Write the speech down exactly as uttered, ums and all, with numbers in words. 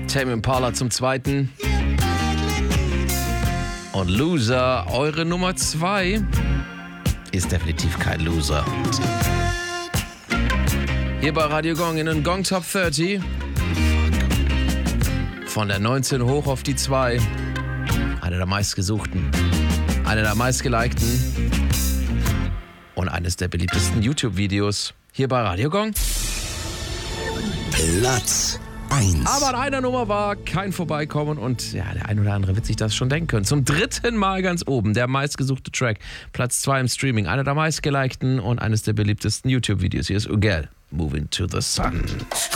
Tame Impala zum zweiten. Und Loser, eure Nummer zwei, ist definitiv kein Loser. Hier bei Radio Gong in den Gong Top dreißig. Von der neunzehn hoch auf die zwei. Eine der meistgesuchten, eine der meistgelikten und eines der beliebtesten YouTube-Videos hier bei Radio Gong. Platz eins. Aber an einer Nummer war kein Vorbeikommen und ja, der ein oder andere wird sich das schon denken können. Zum dritten Mal ganz oben, der meistgesuchte Track. Platz zwei im Streaming, einer der meistgelikten und eines der beliebtesten YouTube-Videos. Hier ist Ugel, Moving to the Sun.